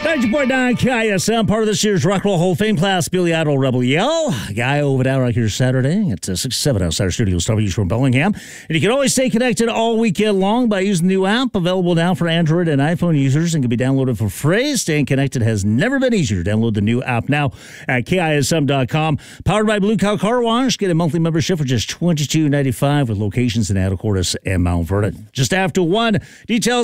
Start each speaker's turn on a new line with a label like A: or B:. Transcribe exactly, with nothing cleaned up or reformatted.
A: ninety point nine K I S M, part of this year's Rock and Roll Hall of Fame class, Billy Idol Rebel Yell. Guy over down right here Saturday at uh, six to seven outside our studios, W from Bellingham. And you can always stay connected all weekend long by using the new app, available now for Android and iPhone users and can be downloaded for free. Staying connected has never been easier. Download the new app now at K I S M dot com. Powered by Blue Cow Car Wash. Get a monthly membership for just twenty-two ninety-five with locations in Anacortes and Mount Vernon. Just after one, details